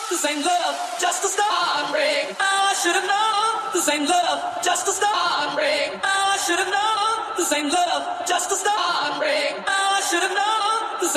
this ain't love, just a start break. I should have known this ain't love, just a start break. I should have known this ain't love, just a start break. I should have known.